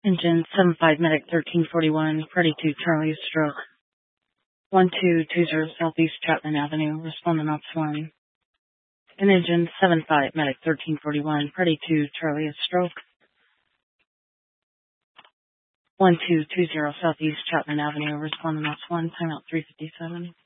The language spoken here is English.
Engine 75 Medic 1341, ready to Charlie stroke. 1220 Southeast Chapman Avenue, responding ops 1. And Engine 75 Medic 1341, ready to Charlie stroke. 1220 Southeast Chapman Avenue, responding ops 1, timeout 357.